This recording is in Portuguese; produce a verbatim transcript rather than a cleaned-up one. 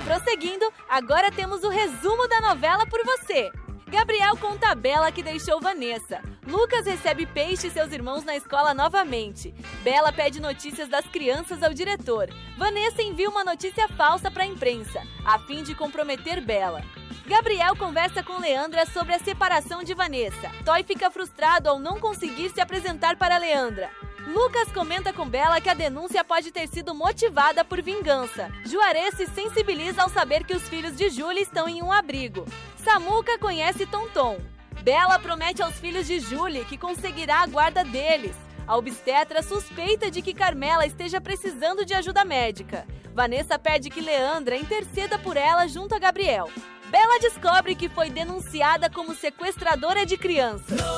prosseguindo, agora temos o resumo da novela por você. Gabriel conta a Bela que deixou Vanessa. Lucas recebe Peixe e seus irmãos na escola novamente. Bela pede notícias das crianças ao diretor. Vanessa envia uma notícia falsa para a imprensa, a fim de comprometer Bela. Gabriel conversa com Leandra sobre a separação de Vanessa. Toy fica frustrado ao não conseguir se apresentar para Leandra. Lucas comenta com Bela que a denúncia pode ter sido motivada por vingança. Juarez se sensibiliza ao saber que os filhos de Júlia estão em um abrigo. Samuca conhece Tonton. Bela promete aos filhos de Júlia que conseguirá a guarda deles. A obstetra suspeita de que Carmela esteja precisando de ajuda médica. Vanessa pede que Leandra interceda por ela junto a Gabriel. Bela descobre que foi denunciada como sequestradora de crianças.